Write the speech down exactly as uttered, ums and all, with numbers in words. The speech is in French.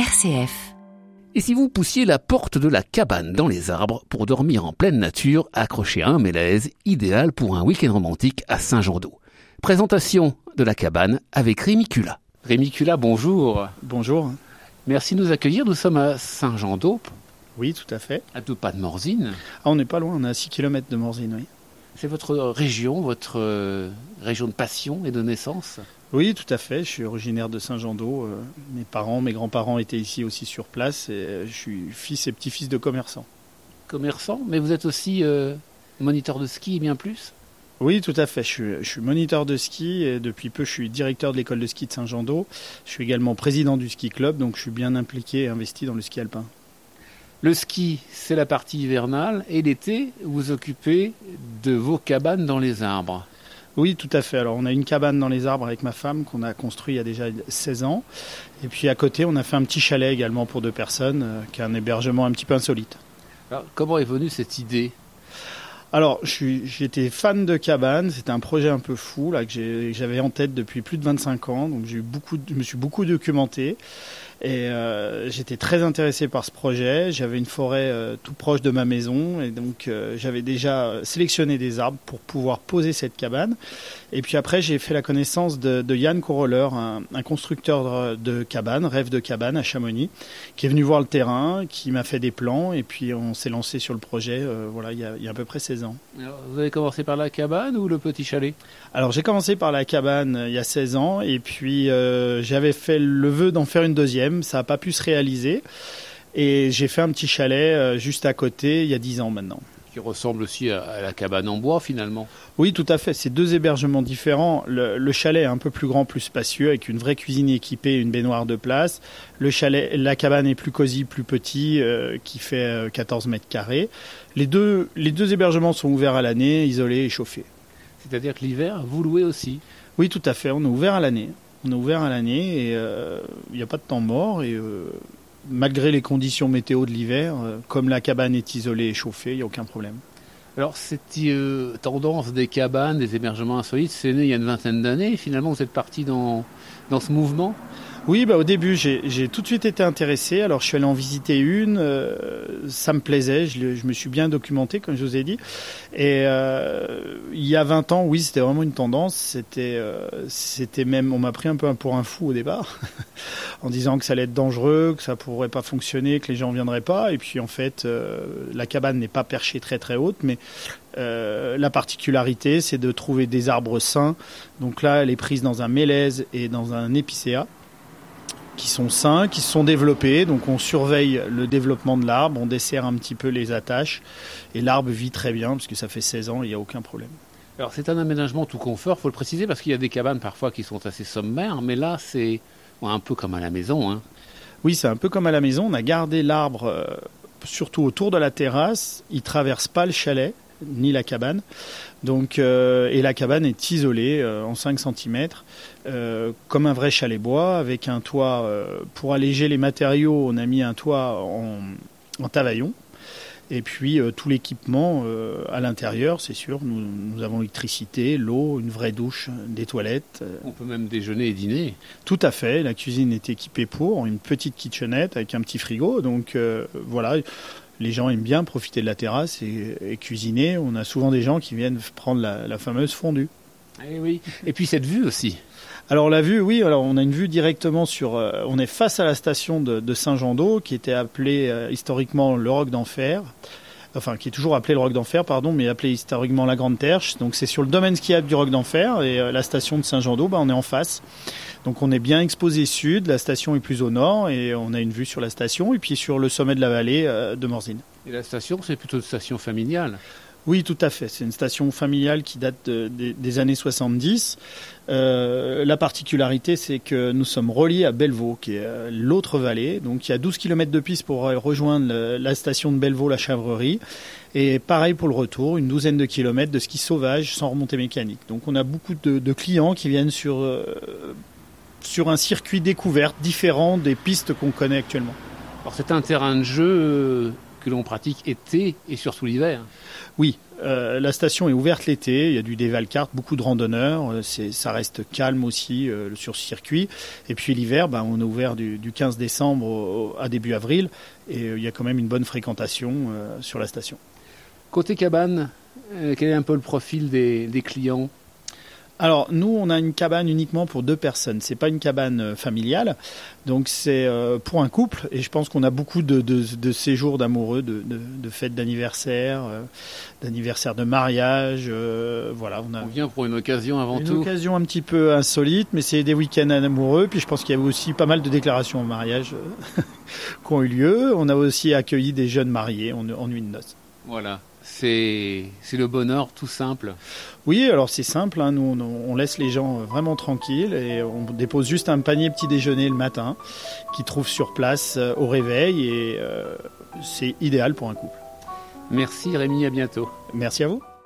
R C F. Et si vous poussiez la porte de la cabane dans les arbres pour dormir en pleine nature, accroché à un mélèze, idéal pour un week-end romantique à Saint-Jean-d'Eau. Présentation de la cabane avec Rémi Cula. Rémi Cula, bonjour. Bonjour. Merci de nous accueillir. Nous sommes à Saint-Jean-d'Eau. Oui, tout à fait. À deux pas de Morzine. Ah, on n'est pas loin, on est à six kilomètres de Morzine, oui. C'est votre région, votre euh, région de passion et de naissance ? Oui, tout à fait. Je suis originaire de Saint-Jean-d'Eau. Euh, mes parents, mes grands-parents étaient ici aussi sur place et euh, je suis fils et petit-fils de commerçants. Commerçant, mais vous êtes aussi euh, moniteur de ski et bien plus ? Oui, tout à fait. Je suis, je suis moniteur de ski et depuis peu, je suis directeur de l'école de ski de Saint-Jean-d'Eau. Je suis également président du ski club, donc je suis bien impliqué et investi dans le ski alpin. Le ski, c'est la partie hivernale et l'été, vous vous occupez de vos cabanes dans les arbres. Oui, tout à fait. Alors, on a une cabane dans les arbres avec ma femme qu'on a construit il y a déjà seize ans. Et puis à côté, on a fait un petit chalet également pour deux personnes, euh, qui a un hébergement un petit peu insolite. Alors, comment est venue cette idée ? Alors, je suis, j'étais fan de cabane. C'était un projet un peu fou là que, j'ai, que j'avais en tête depuis plus de vingt-cinq ans. Donc, j'ai eu beaucoup, je me suis beaucoup documenté. Et euh, j'étais très intéressé par ce projet. J'avais une forêt euh, tout proche de ma maison et donc euh, j'avais déjà sélectionné des arbres pour pouvoir poser cette cabane. Et puis après, j'ai fait la connaissance de, de Yann Coroller, un, un constructeur de cabane, rêve de cabane à Chamonix, qui est venu voir le terrain, qui m'a fait des plans et puis on s'est lancé sur le projet euh, voilà, il y, a, il y a à peu près seize ans. Alors, vous avez commencé par la cabane ou le petit chalet ? Alors j'ai commencé par la cabane euh, il y a seize ans et puis euh, j'avais fait le vœu d'en faire une deuxième. Ça n'a pas pu se réaliser et j'ai fait un petit chalet euh, juste à côté il y a dix ans maintenant. Qui ressemble aussi à, à la cabane en bois finalement. Oui, tout à fait. C'est deux hébergements différents. Le, le chalet est un peu plus grand, plus spacieux, avec une vraie cuisine équipée, une baignoire de place. Le chalet, la cabane est plus cosy, plus petit, euh, qui fait euh, quatorze mètres carrés. Les deux, les deux hébergements sont ouverts à l'année, isolés et chauffés. C'est-à-dire que l'hiver, vous louez aussi ? Oui, tout à fait. On est ouvert à l'année. On est ouvert à l'année et il euh, n'y a pas de temps mort. Et euh, malgré les conditions météo de l'hiver, euh, comme la cabane est isolée et chauffée, il n'y a aucun problème. Alors cette euh, tendance des cabanes, des hébergements insolites, c'est né il y a une vingtaine d'années. Finalement, vous êtes parti dans, dans ce mouvement ? Oui, bah, au début, j'ai, j'ai tout de suite été intéressé. Alors, je suis allé en visiter une. Euh, ça me plaisait. Je, je me suis bien documenté, comme je vous ai dit. Et euh, il y a vingt ans, oui, c'était vraiment une tendance. C'était, euh, c'était même, on m'a pris un peu pour un fou au départ, en disant que ça allait être dangereux, que ça pourrait pas fonctionner, que les gens viendraient pas. Et puis, en fait, euh, la cabane n'est pas perchée très très haute, mais Euh, la particularité, c'est de trouver des arbres sains. Donc là, elle est prise dans un mélèze et dans un épicéa, qui sont sains, qui se sont développés. Donc on surveille le développement de l'arbre, on dessert un petit peu les attaches. Et l'arbre vit très bien, parce que ça fait seize ans, il n'y a aucun problème. Alors c'est un aménagement tout confort, il faut le préciser, parce qu'il y a des cabanes parfois qui sont assez sommaires, mais là c'est un peu comme à la maison. Hein. Oui, c'est un peu comme à la maison. On a gardé l'arbre euh, surtout autour de la terrasse. Il ne traverse pas le chalet, ni la cabane. Donc, euh, et la cabane est isolée euh, en cinq centimètres, euh, comme un vrai chalet bois, avec un toit. Euh, pour alléger les matériaux, on a mis un toit en, en tavaillon. Et puis euh, tout l'équipement euh, à l'intérieur, c'est sûr. Nous, nous avons l'électricité, l'eau, une vraie douche, des toilettes. On peut même déjeuner et dîner. Tout à fait. La cuisine est équipée pour, une petite kitchenette avec un petit frigo. Donc euh, voilà. Les gens aiment bien profiter de la terrasse et, et cuisiner. On a souvent des gens qui viennent prendre la, la fameuse fondue. Et, oui. Et puis cette vue aussi. Alors la vue, oui. Alors on a une vue directement sur. Euh, on est face à la station de, de Saint-Jean-d'Eau, qui était appelée euh, historiquement le Roc d'Enfer. Enfin, qui est toujours appelé le Roc d'Enfer, pardon, mais appelé historiquement la Grande Terche. Donc c'est sur le domaine skiable du Roc d'Enfer et euh, la station de Saint-Jean-d'Eau, bah, on est en face. Donc on est bien exposé sud, la station est plus au nord et on a une vue sur la station et puis sur le sommet de la vallée euh, de Morzine. Et la station, c'est plutôt une station familiale ? Oui, tout à fait. C'est une station familiale qui date de, de, des années soixante-dix. Euh, la particularité, c'est que nous sommes reliés à Bellevaux, qui est euh, l'autre vallée. Donc il y a douze kilomètres de piste pour rejoindre le, la station de Bellevaux-la-Chèvrerie. Et pareil pour le retour, une douzaine de kilomètres de ski sauvage sans remontée mécanique. Donc on a beaucoup de, de clients qui viennent sur... Euh, sur un circuit découverte différent des pistes qu'on connaît actuellement. Alors c'est un terrain de jeu que l'on pratique été et surtout l'hiver. Oui, Euh, la station est ouverte l'été, il y a du dévalcarte, beaucoup de randonneurs, euh, c'est, ça reste calme aussi euh, sur ce circuit. Et puis l'hiver, ben, on est ouvert du, du quinze décembre au, au, à début avril, et euh, il y a quand même une bonne fréquentation euh, sur la station. Côté cabane, euh, quel est un peu le profil des, des clients ? Alors nous, on a une cabane uniquement pour deux personnes. C'est pas une cabane familiale, donc c'est euh, pour un couple. Et je pense qu'on a beaucoup de, de, de séjours d'amoureux, de, de, de fêtes d'anniversaire, euh, d'anniversaire de mariage. Euh, voilà, on a. On vient pour une occasion avant une tout. Une occasion un petit peu insolite, mais c'est des week-ends amoureux. Puis je pense qu'il y a aussi pas mal de déclarations en mariage euh, qui ont eu lieu. On a aussi accueilli des jeunes mariés en, en nuit de noces. Voilà. C'est, c'est le bonheur tout simple. Oui, alors c'est simple, hein, nous on, on laisse les gens vraiment tranquilles et on dépose juste un panier petit déjeuner le matin qu'ils trouvent sur place euh, au réveil et euh, c'est idéal pour un couple. Merci Rémi, à bientôt. Merci à vous.